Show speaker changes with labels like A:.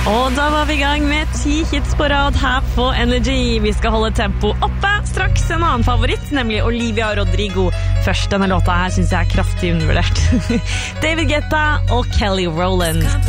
A: Og da var vi I gang med 10 hits på rad her på Energy. Vi skal holde tempo oppe. Straks en annen favoritt, nemlig Olivia Rodrigo. Først denne låta her synes jeg kraftig undervurdert. David Guetta og Kelly Rowland.